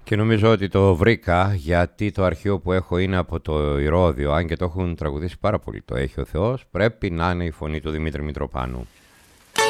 Και νομίζω ότι το βρήκα, γιατί το αρχείο που έχω είναι από το Ηρώδειο, αν και το έχουν τραγουδήσει πάρα πολύ. Το έχει ο Θεός, πρέπει να είναι η φωνή του Δημήτρη Μητροπάνου.